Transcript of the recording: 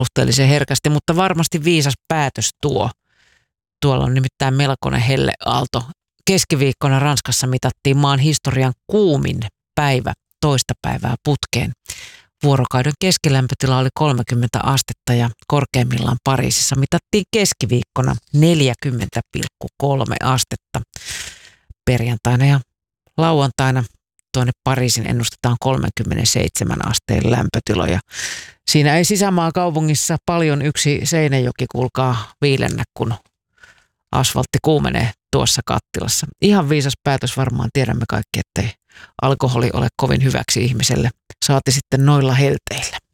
suhteellisen herkästi, mutta varmasti viisas päätös tuo. Tuolla on nimittäin melkoinen helleaalto. Keskiviikkona Ranskassa mitattiin maan historian kuumin päivä toista päivää putkeen. Vuorokauden keskilämpötila oli 30 astetta ja korkeimmillaan Pariisissa mitattiin keskiviikkona 40,3 astetta. Perjantaina ja lauantaina tuonne Pariisin ennustetaan 37 asteen lämpötiloja. Siinä ei sisämaakaupungissa paljon yksi Seinäjoki kuulkaa viilennä, kun asfaltti kuumenee tuossa kattilassa. Ihan viisas päätös varmaan, tiedämme kaikki, ettei alkoholi ole kovin hyväksi ihmiselle, saati sitten noilla helteillä.